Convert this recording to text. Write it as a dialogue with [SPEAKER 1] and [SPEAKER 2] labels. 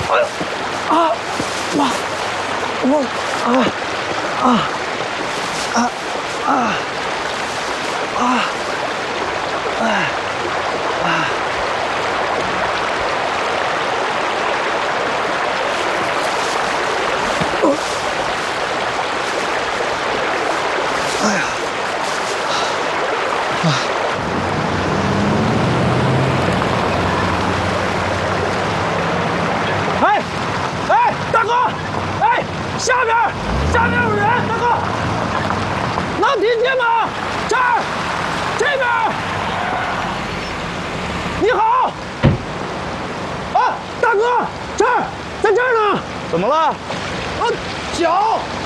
[SPEAKER 1] 下面有人，大哥，能听见吗？这儿，这边。你好，啊，大哥，这儿，在这儿呢。
[SPEAKER 2] 怎么了？
[SPEAKER 1] 脚。